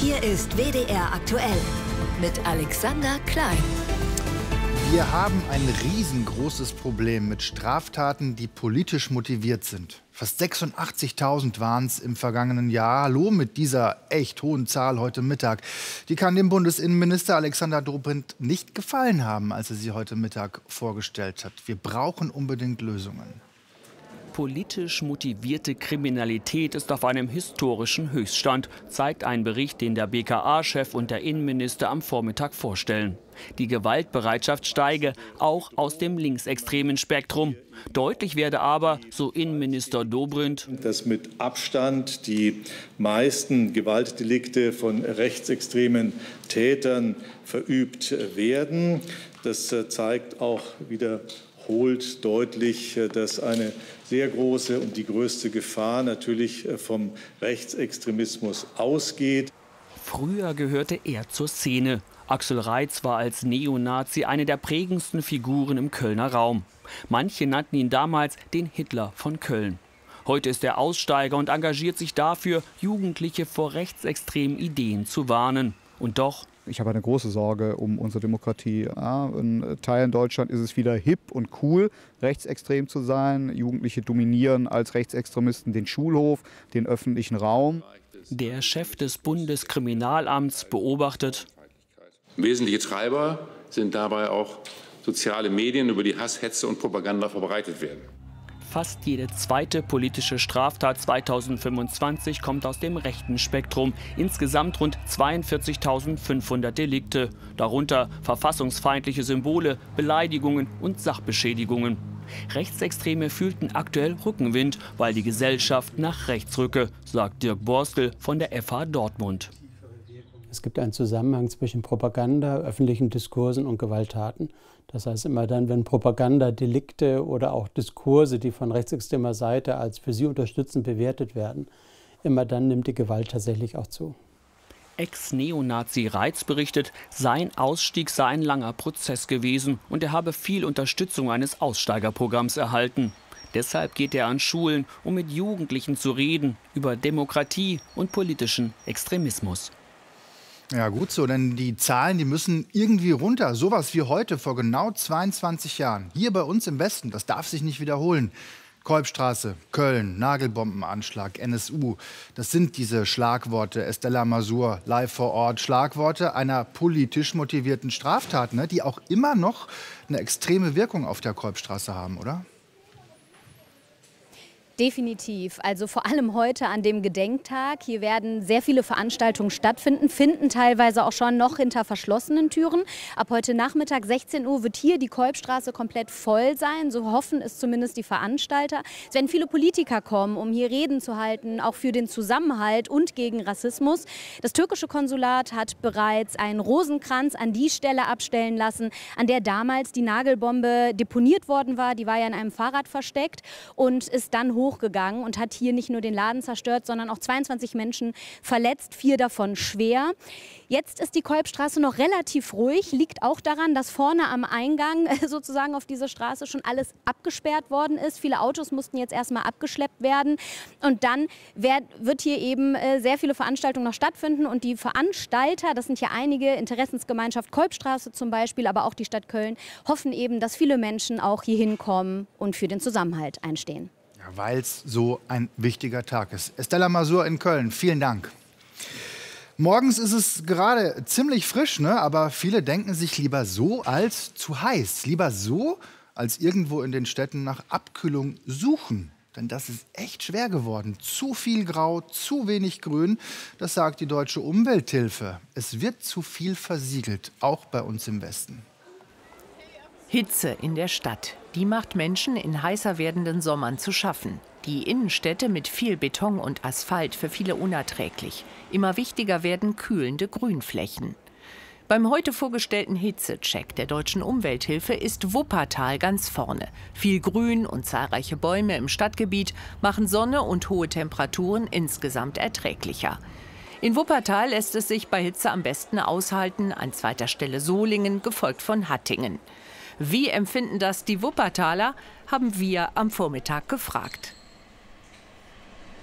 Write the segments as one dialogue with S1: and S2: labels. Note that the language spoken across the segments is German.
S1: Hier ist WDR aktuell mit Alexander Klein.
S2: Wir haben ein riesengroßes Problem mit Straftaten, die politisch motiviert sind. Fast 86.000 waren es im vergangenen Jahr. Hallo mit dieser echt hohen Zahl heute Mittag. Die kann dem Bundesinnenminister Alexander Dobrindt nicht gefallen haben, als er sie heute Mittag vorgestellt hat. Wir brauchen unbedingt Lösungen.
S3: Politisch motivierte Kriminalität ist auf einem historischen Höchststand, zeigt ein Bericht, den der BKA-Chef und der Innenminister am Vormittag vorstellen. Die Gewaltbereitschaft steige, auch aus dem linksextremen Spektrum. Deutlich werde aber, so Innenminister Dobrindt,
S4: dass mit Abstand die meisten Gewaltdelikte von rechtsextremen Tätern verübt werden. Das zeigt auch wiederholt deutlich, dass eine sehr große und die größte Gefahr natürlich vom Rechtsextremismus ausgeht.
S3: Früher gehörte er zur Szene. Axel Reitz war als Neonazi eine der prägendsten Figuren im Kölner Raum. Manche nannten ihn damals den Hitler von Köln. Heute ist er Aussteiger und engagiert sich dafür, Jugendliche vor rechtsextremen Ideen zu warnen. Und doch:
S5: Ich habe eine große Sorge um unsere Demokratie. Ja, in Teilen Deutschland ist es wieder hip und cool, rechtsextrem zu sein. Jugendliche dominieren als Rechtsextremisten den Schulhof, den öffentlichen Raum.
S3: Der Chef des Bundeskriminalamts beobachtet:
S6: Wesentliche Treiber sind dabei auch soziale Medien, über die Hass, Hetze und Propaganda verbreitet werden.
S3: Fast jede zweite politische Straftat 2025 kommt aus dem rechten Spektrum. Insgesamt rund 42.500 Delikte. Darunter verfassungsfeindliche Symbole, Beleidigungen und Sachbeschädigungen. Rechtsextreme fühlten aktuell Rückenwind, weil die Gesellschaft nach rechts rücke, sagt Dirk Borstel von der FH Dortmund.
S7: Es gibt einen Zusammenhang zwischen Propaganda, öffentlichen Diskursen und Gewalttaten. Das heißt, immer dann, wenn Propagandadelikte oder auch Diskurse, die von rechtsextremer Seite als für sie unterstützend bewertet werden, immer dann nimmt die Gewalt tatsächlich auch zu.
S3: Ex-Neonazi Reitz berichtet, sein Ausstieg sei ein langer Prozess gewesen und er habe viel Unterstützung eines Aussteigerprogramms erhalten. Deshalb geht er an Schulen, um mit Jugendlichen zu reden über Demokratie und politischen Extremismus.
S2: Ja, gut so, denn die Zahlen, die müssen irgendwie runter. Sowas wie heute vor genau 22 Jahren. Hier bei uns im Westen, das darf sich nicht wiederholen. Kolbstraße, Köln, Nagelbombenanschlag, NSU. Das sind diese Schlagworte, Estella Masur, live vor Ort. Schlagworte einer politisch motivierten Straftat, ne, die auch immer noch eine extreme Wirkung auf der Kolbstraße haben, oder?
S8: Definitiv. Also vor allem heute an dem Gedenktag. Hier werden sehr viele Veranstaltungen stattfinden, finden teilweise auch schon noch hinter verschlossenen Türen. Ab heute Nachmittag 16 Uhr wird hier die Kolbstraße komplett voll sein. So hoffen es zumindest die Veranstalter. Es werden viele Politiker kommen, um hier Reden zu halten, auch für den Zusammenhalt und gegen Rassismus. Das türkische Konsulat hat bereits einen Rosenkranz an die Stelle abstellen lassen, an der damals die Nagelbombe deponiert worden war. Die war ja in einem Fahrrad versteckt und ist dann hochgegangen und hat hier nicht nur den Laden zerstört, sondern auch 22 Menschen verletzt, 4 davon schwer. Jetzt ist die Kolbstraße noch relativ ruhig, liegt auch daran, dass vorne am Eingang sozusagen auf diese Straße schon alles abgesperrt worden ist. Viele Autos mussten jetzt erstmal abgeschleppt werden und dann wird hier eben sehr viele Veranstaltungen noch stattfinden und die Veranstalter, das sind ja einige, Interessensgemeinschaft Kolbstraße zum Beispiel, aber auch die Stadt Köln, hoffen eben, dass viele Menschen auch hier hinkommen und für den Zusammenhalt einstehen.
S2: Weil es so ein wichtiger Tag ist. Estella Masur in Köln, vielen Dank. Morgens ist es gerade ziemlich frisch, ne? Aber viele denken sich lieber so als zu heiß. Lieber so, als irgendwo in den Städten nach Abkühlung suchen. Denn das ist echt schwer geworden. Zu viel Grau, zu wenig Grün, das sagt die Deutsche Umwelthilfe. Es wird zu viel versiegelt, auch bei uns im Westen.
S9: Hitze in der Stadt, die macht Menschen in heißer werdenden Sommern zu schaffen. Die Innenstädte mit viel Beton und Asphalt für viele unerträglich. Immer wichtiger werden kühlende Grünflächen. Beim heute vorgestellten Hitzecheck der Deutschen Umwelthilfe ist Wuppertal ganz vorne. Viel Grün und zahlreiche Bäume im Stadtgebiet machen Sonne und hohe Temperaturen insgesamt erträglicher. In Wuppertal lässt es sich bei Hitze am besten aushalten, an zweiter Stelle Solingen, gefolgt von Hattingen. Wie empfinden das die Wuppertaler, haben wir am Vormittag gefragt.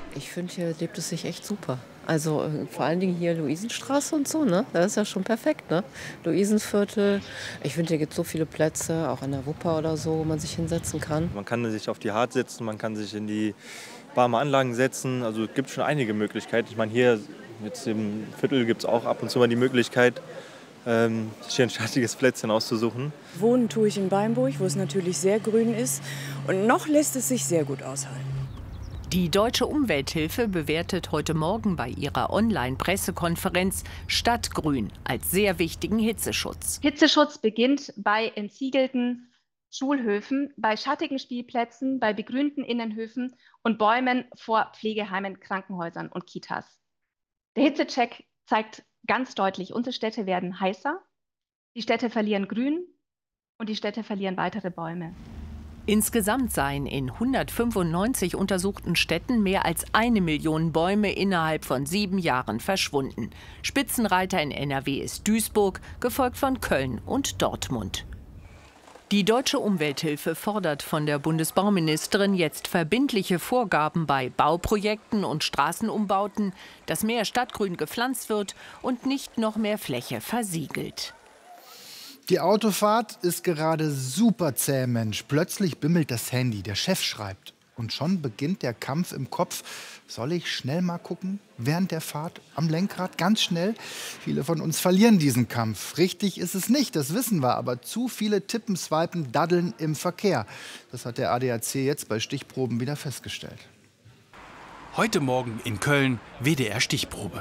S10: Ich finde, hier lebt es sich echt super. Also vor allen Dingen hier Luisenstraße und so, ne? Das ist ja schon perfekt, ne? Luisenviertel. Ich finde, hier gibt es so viele Plätze, auch an der Wupper oder so, wo man sich hinsetzen kann.
S11: Man kann sich auf die Hart setzen, man kann sich in die warme Anlagen setzen. Also es gibt schon einige Möglichkeiten. Ich meine, hier jetzt im Viertel gibt es auch ab und zu mal die Möglichkeit, sich hier ein schattiges Plätzchen auszusuchen.
S12: Wohnen tue ich in Beimburg, wo es natürlich sehr grün ist. Und noch lässt es sich sehr gut aushalten.
S9: Die Deutsche Umwelthilfe bewertet heute Morgen bei ihrer Online-Pressekonferenz Stadtgrün als sehr wichtigen Hitzeschutz.
S13: Hitzeschutz beginnt bei entsiegelten Schulhöfen, bei schattigen Spielplätzen, bei begrünten Innenhöfen und Bäumen vor Pflegeheimen, Krankenhäusern und Kitas. Der Hitzecheck zeigt ganz deutlich, unsere Städte werden heißer, die Städte verlieren Grün und die Städte verlieren weitere Bäume.
S9: Insgesamt seien in 195 untersuchten Städten mehr als 1 Million Bäume innerhalb von 7 Jahren verschwunden. Spitzenreiter in NRW ist Duisburg, gefolgt von Köln und Dortmund. Die Deutsche Umwelthilfe fordert von der Bundesbauministerin jetzt verbindliche Vorgaben bei Bauprojekten und Straßenumbauten, dass mehr Stadtgrün gepflanzt wird und nicht noch mehr Fläche versiegelt.
S2: Die Autofahrt ist gerade super zäh, Mensch. Plötzlich bimmelt das Handy, der Chef schreibt. Und schon beginnt der Kampf im Kopf. Soll ich schnell mal gucken? Während der Fahrt am Lenkrad, ganz schnell? Viele von uns verlieren diesen Kampf. Richtig ist es nicht, das wissen wir. Aber zu viele tippen, swipen, daddeln im Verkehr. Das hat der ADAC jetzt bei Stichproben wieder festgestellt.
S14: Heute Morgen in Köln WDR-Stichprobe.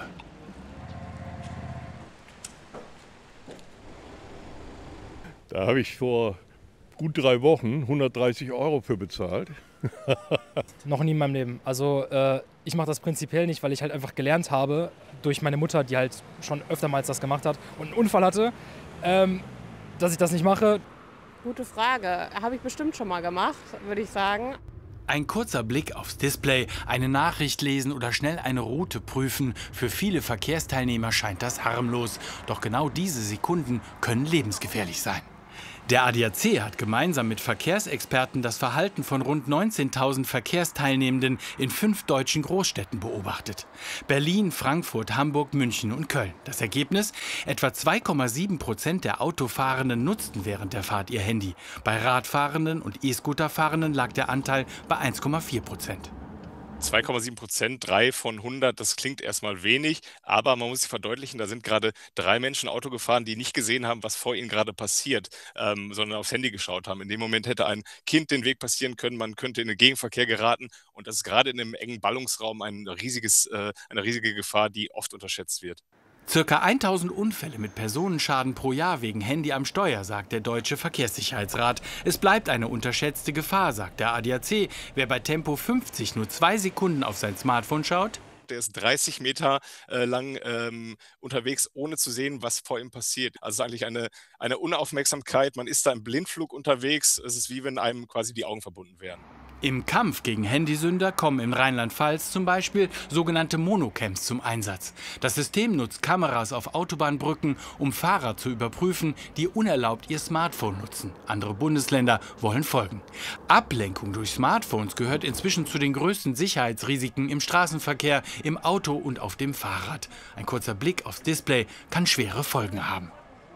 S15: Da habe ich vor gut 3 Wochen 130 € für bezahlt.
S16: Noch nie in meinem Leben. Also ich mache das prinzipiell nicht, weil ich halt einfach gelernt habe durch meine Mutter, die halt schon öftermals das gemacht hat und einen Unfall hatte, dass ich das nicht mache.
S17: Gute Frage. Habe ich bestimmt schon mal gemacht, würde ich sagen.
S14: Ein kurzer Blick aufs Display, eine Nachricht lesen oder schnell eine Route prüfen. Für viele Verkehrsteilnehmer scheint das harmlos. Doch genau diese Sekunden können lebensgefährlich sein. Der ADAC hat gemeinsam mit Verkehrsexperten das Verhalten von rund 19.000 Verkehrsteilnehmenden in 5 deutschen Großstädten beobachtet. Berlin, Frankfurt, Hamburg, München und Köln. Das Ergebnis? Etwa 2,7% der Autofahrenden nutzten während der Fahrt ihr Handy. Bei Radfahrenden und E-Scooterfahrenden lag der Anteil bei 1,4%.
S18: 2,7%, 3 von 100, das klingt erstmal wenig, aber man muss sich verdeutlichen, da sind gerade 3 Menschen Auto gefahren, die nicht gesehen haben, was vor ihnen gerade passiert, sondern aufs Handy geschaut haben. In dem Moment hätte ein Kind den Weg passieren können, man könnte in den Gegenverkehr geraten und das ist gerade in einem engen Ballungsraum eine riesige Gefahr, die oft unterschätzt wird.
S14: Circa 1000 Unfälle mit Personenschaden pro Jahr wegen Handy am Steuer, sagt der Deutsche Verkehrssicherheitsrat. Es bleibt eine unterschätzte Gefahr, sagt der ADAC. Wer bei Tempo 50 nur 2 Sekunden auf sein Smartphone schaut,
S18: der ist 30 Meter lang unterwegs, ohne zu sehen, was vor ihm passiert. Also eigentlich eine Unaufmerksamkeit, man ist da im Blindflug unterwegs. Es ist wie wenn einem quasi die Augen verbunden wären.
S14: Im Kampf gegen Handysünder kommen in Rheinland-Pfalz zum Beispiel sogenannte Monocams zum Einsatz. Das System nutzt Kameras auf Autobahnbrücken, um Fahrer zu überprüfen, die unerlaubt ihr Smartphone nutzen. Andere Bundesländer wollen folgen. Ablenkung durch Smartphones gehört inzwischen zu den größten Sicherheitsrisiken im Straßenverkehr, im Auto und auf dem Fahrrad. Ein kurzer Blick aufs Display kann schwere Folgen haben.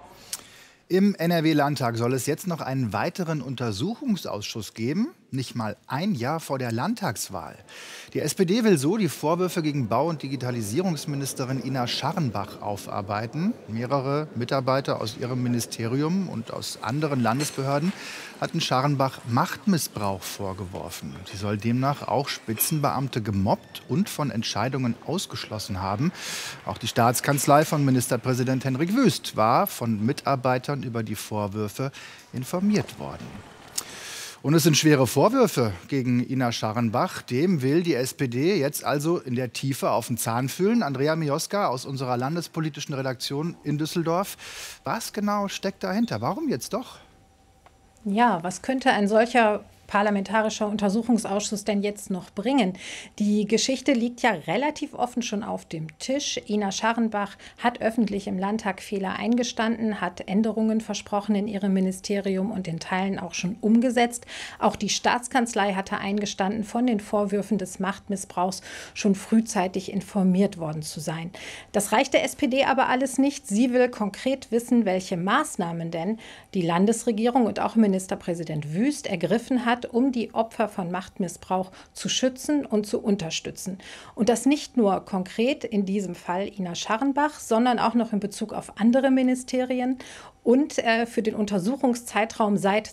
S2: Im NRW-Landtag soll es jetzt noch einen weiteren Untersuchungsausschuss geben, nicht mal ein Jahr vor der Landtagswahl. Die SPD will so die Vorwürfe gegen Bau- und Digitalisierungsministerin Ina Scharrenbach aufarbeiten. Mehrere Mitarbeiter aus ihrem Ministerium und aus anderen Landesbehörden hatten Scharrenbach Machtmissbrauch vorgeworfen. Sie soll demnach auch Spitzenbeamte gemobbt und von Entscheidungen ausgeschlossen haben. Auch die Staatskanzlei von Ministerpräsident Henrik Wüst war von Mitarbeitern über die Vorwürfe informiert worden. Und es sind schwere Vorwürfe gegen Ina Scharrenbach. Dem will die SPD jetzt also in der Tiefe auf den Zahn fühlen. Andrea Mioska aus unserer landespolitischen Redaktion in Düsseldorf. Was genau steckt dahinter? Warum jetzt doch?
S19: Ja, was könnte ein solcher Parlamentarischer Untersuchungsausschuss denn jetzt noch bringen? Die Geschichte liegt ja relativ offen schon auf dem Tisch. Ina Scharrenbach hat öffentlich im Landtag Fehler eingestanden, hat Änderungen versprochen in ihrem Ministerium und in Teilen auch schon umgesetzt. Auch die Staatskanzlei hatte eingestanden, von den Vorwürfen des Machtmissbrauchs schon frühzeitig informiert worden zu sein. Das reicht der SPD aber alles nicht. Sie will konkret wissen, welche Maßnahmen denn die Landesregierung und auch Ministerpräsident Wüst ergriffen hat, um die Opfer von Machtmissbrauch zu schützen und zu unterstützen. Und das nicht nur konkret in diesem Fall Ina Scharrenbach, sondern auch noch in Bezug auf andere Ministerien und für den Untersuchungszeitraum seit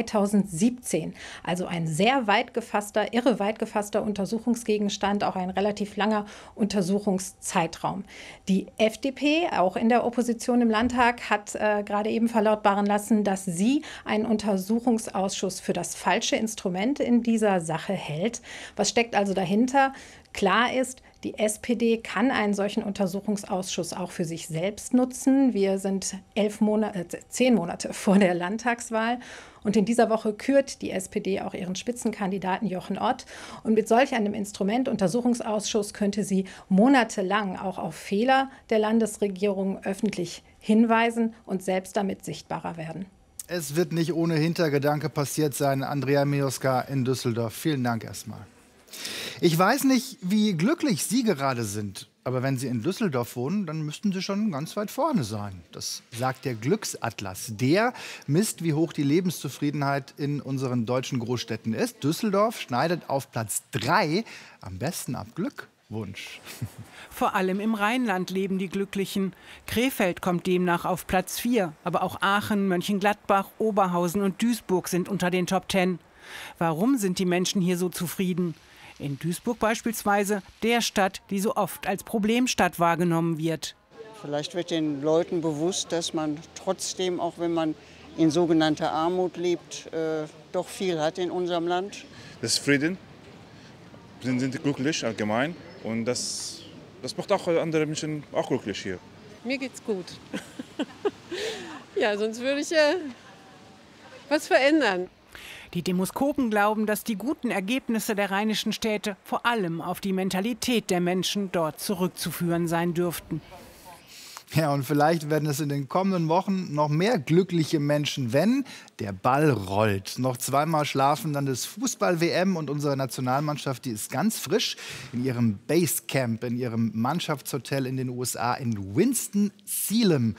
S19: 2017. Also ein sehr weit gefasster, irre weit gefasster Untersuchungsgegenstand, auch ein relativ langer Untersuchungszeitraum. Die FDP, auch in der Opposition im Landtag, hat gerade eben verlautbaren lassen, dass sie einen Untersuchungsausschuss für das falsche Instrument in dieser Sache hält. Was steckt also dahinter? Klar ist, die SPD kann einen solchen Untersuchungsausschuss auch für sich selbst nutzen. Wir sind 10 Monate vor der Landtagswahl. Und in dieser Woche kürt die SPD auch ihren Spitzenkandidaten Jochen Ott. Und mit solch einem Instrument, Untersuchungsausschuss, könnte sie monatelang auch auf Fehler der Landesregierung öffentlich hinweisen und selbst damit sichtbarer werden.
S2: Es wird nicht ohne Hintergedanke passiert sein. Andrea Mioska in Düsseldorf. Vielen Dank erstmal. Ich weiß nicht, wie glücklich Sie gerade sind, aber wenn Sie in Düsseldorf wohnen, dann müssten Sie schon ganz weit vorne sein. Das sagt der Glücksatlas. Der misst, wie hoch die Lebenszufriedenheit in unseren deutschen Großstädten ist. Düsseldorf schneidet auf Platz 3 am besten ab. Glückwunsch.
S20: Vor allem im Rheinland leben die Glücklichen. Krefeld kommt demnach auf Platz 4. Aber auch Aachen, Mönchengladbach, Oberhausen und Duisburg sind unter den Top 10. Warum sind die Menschen hier so zufrieden? In Duisburg beispielsweise, der Stadt, die so oft als Problemstadt wahrgenommen wird.
S21: Vielleicht wird den Leuten bewusst, dass man trotzdem, auch wenn man in sogenannter Armut lebt, doch viel hat in unserem Land.
S22: Das ist Frieden, sind glücklich allgemein und das macht auch andere Menschen auch glücklich hier.
S17: Mir geht's gut. Ja, sonst würde ich was verändern.
S20: Die Demoskopen glauben, dass die guten Ergebnisse der rheinischen Städte vor allem auf die Mentalität der Menschen dort zurückzuführen sein dürften.
S2: Ja, und vielleicht werden es in den kommenden Wochen noch mehr glückliche Menschen, wenn der Ball rollt. Noch zweimal schlafen dann das Fußball-WM und unsere Nationalmannschaft, die ist ganz frisch in ihrem Basecamp, in ihrem Mannschaftshotel in den USA in Winston-Salem.